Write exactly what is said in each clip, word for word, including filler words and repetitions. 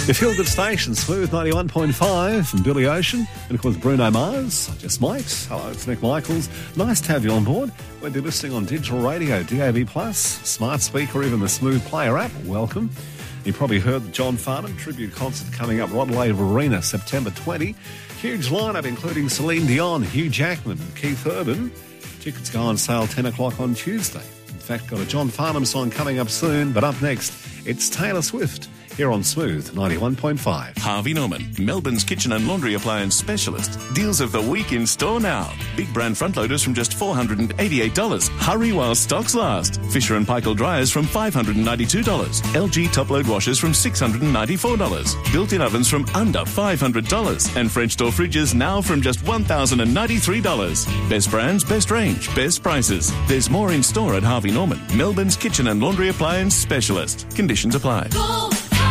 Your Feel Good Station, Smooth ninety-one point five from Billy Ocean. And of course, Bruno Mars. I just might. Hello, it's Nick Michaels. Nice to have you on board. Whether you're listening on digital radio, D A B plus, smart speaker, or even the Smooth Player app, welcome. You probably heard the John Farnham tribute concert coming up, Rod Laver Arena, September twentieth. Huge lineup including Celine Dion, Hugh Jackman, and Keith Urban. Tickets go on sale ten o'clock on Tuesday. In fact, got a John Farnham song coming up soon, but up next, it's Taylor Swift. Here on Smooth ninety-one point five. Harvey Norman, Melbourne's kitchen and laundry appliance specialist. Deals of the week in store now. Big brand front loaders from just four hundred eighty-eight dollars. Hurry while stocks last. Fisher and Paykel dryers from five hundred ninety-two dollars. L G top load washers from six hundred ninety-four dollars. Built-in ovens from under five hundred dollars. And French door fridges now from just one thousand ninety-three dollars. Best brands, best range, best prices. There's more in store at Harvey Norman, Melbourne's kitchen and laundry appliance specialist. Conditions apply. Go!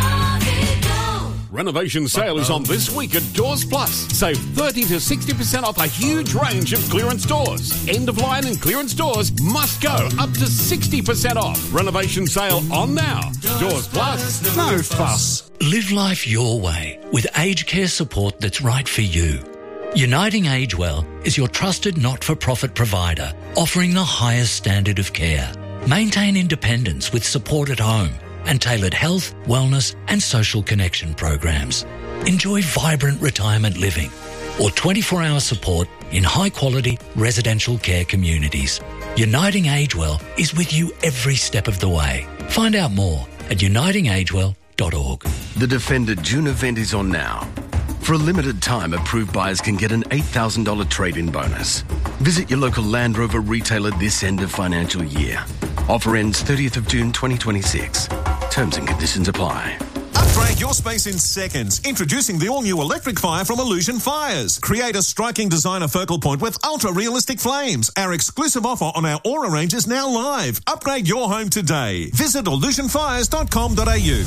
Renovation sale is on this week at Doors Plus. Save thirty to sixty percent off a huge range of clearance doors. End of line and clearance doors must go up to sixty percent off. Renovation sale on now. Doors Plus, no fuss. Live life your way with aged care support that's right for you. Uniting Agewell is your trusted not-for-profit provider, offering the highest standard of care. Maintain independence with support at home and tailored health, wellness and social connection programs. Enjoy vibrant retirement living or twenty-four hour support in high-quality residential care communities. Uniting Agewell is with you every step of the way. Find out more at uniting agewell dot org. The Defender June event is on now. For a limited time, approved buyers can get an eight thousand dollars trade-in bonus. Visit your local Land Rover retailer this end of financial year. Offer ends thirtieth of June twenty twenty-six. Terms and conditions apply. Upgrade your space in seconds. Introducing the all-new electric fire from Illusion Fires. Create a striking designer focal point with ultra-realistic flames. Our exclusive offer on our Aura range is now live. Upgrade your home today. Visit illusion fires dot com dot a u.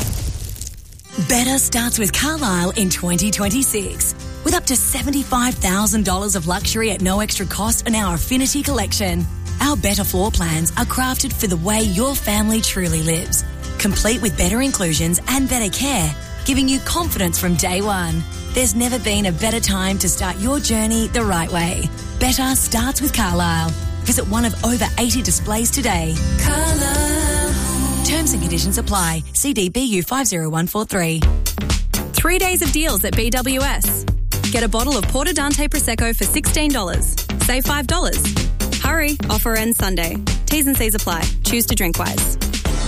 Better starts with Carlisle in twenty twenty-six. With up to seventy-five thousand dollars of luxury at no extra cost in our Affinity Collection. Our better floor plans are crafted for the way your family truly lives. Complete with better inclusions and better care, giving you confidence from day one. There's never been a better time to start your journey the right way. Better starts with Carlisle. Visit one of over eighty displays today. Carlisle. Terms and conditions apply. C D B U five zero one four three. Three days of deals at B W S. Get a bottle of Porto Dante Prosecco for sixteen dollars. Save five dollars. Hurry, offer ends Sunday. T's and C's apply. Choose to drink wise.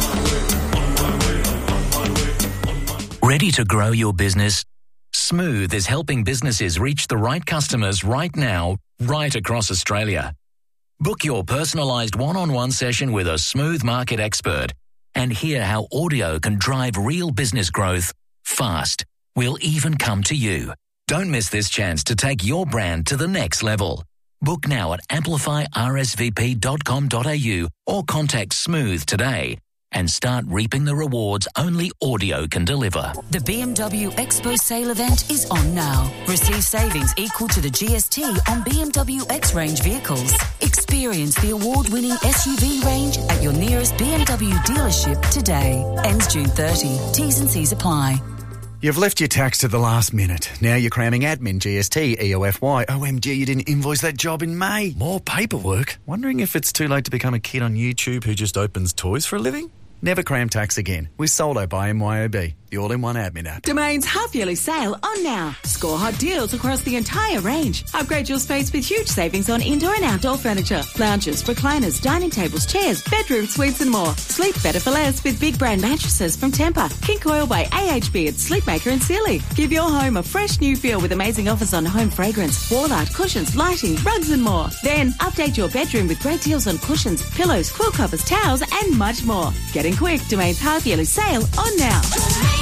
Ready to grow your business? Smooth is helping businesses reach the right customers right now, right across Australia. Book your personalised one-on-one session with a Smooth market expert and hear how audio can drive real business growth fast. We'll even come to you. Don't miss this chance to take your brand to the next level. Book now at amplify r s v p dot com dot a u or contact Smooth today and start reaping the rewards only audio can deliver. The B M W Expo sale event is on now. Receive savings equal to the G S T on B M W X-Range vehicles. Experience the award-winning S U V range at your nearest B M W dealership today. Ends June thirtieth. T's and C's apply. You've left your tax to the last minute. Now you're cramming admin, G S T, E O F Y. O M G, you didn't invoice that job in May. More paperwork. Wondering if it's too late to become a kid on YouTube who just opens toys for a living? Never cram tax again with Solo by M Y O B, the all-in-one admin app. Domain's half-yearly sale on now. Score hot deals across the entire range. Upgrade your space with huge savings on indoor and outdoor furniture, lounges, recliners, dining tables, chairs, bedroom suites and more. Sleep better for less with big brand mattresses from Tempur, King Coil by A H B and Sleepmaker and Sealy. Give your home a fresh new feel with amazing offers on home fragrance, wall art, cushions, lighting, rugs and more. Then update your bedroom with great deals on cushions, pillows, quilt covers, towels and much more. Getting quick, Domain's half-yearly sale on now.